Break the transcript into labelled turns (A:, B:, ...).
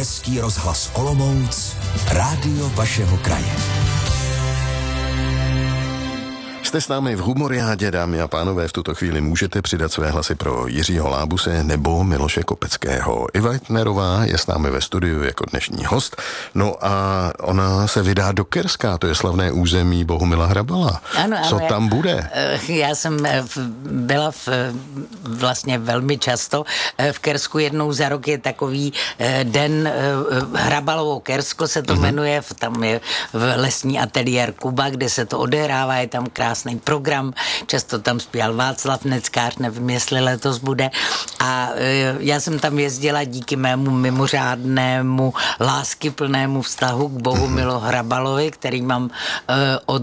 A: Český rozhlas Olomouc, rádio vašeho kraje.
B: Jste s námi v Humoriádě, dámy a pánové, v tuto chvíli můžete přidat své hlasy pro Jiřího Lábuse nebo Miloše Kopeckého. Iva Eitnerová je s námi ve studiu jako dnešní host, no a ona se vydá do Kerska, to je slavné území Bohumila Hrabala.
C: Ano,
B: co tam bude?
C: Já jsem byla vlastně velmi často v Kersku, jednou za rok je takový den Hrabalovo Kersko se to jmenuje, tam je v lesní ateliér Kuba, kde se to odehrává, je tam krásný program, často tam zpíval Václav Neckář, nevím, jestli letos bude, a já jsem tam jezdila díky mému mimořádnému láskyplnému vztahu k Bohumilu Hrabalovi, který mám od